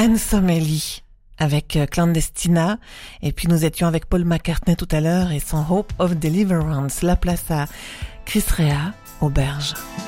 Handsome Ellie avec Clandestina, et puis nous étions avec Paul McCartney tout à l'heure et son Hope of Deliverance. La place à Chris Rea, Auberge.